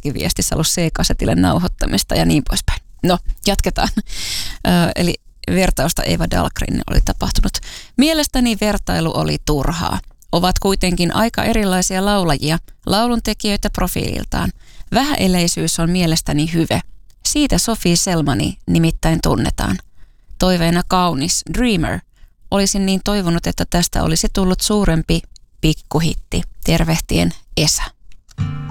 jossakin viestissä ollut C-kasetille nauhoittamista ja niin poispäin. No, jatketaan. Eli vertausta Eva Dahlgrenille oli tapahtunut. Mielestäni vertailu oli turhaa. Ovat kuitenkin aika erilaisia laulajia, lauluntekijöitä profiililtaan. Vähäeleisyys on mielestäni hyve. Siitä Sophie Selmani nimittäin tunnetaan. Toiveena kaunis Dreamer. Olisin niin toivonut, että tästä olisi tullut suurempi pikkuhitti. Tervehtien Esa.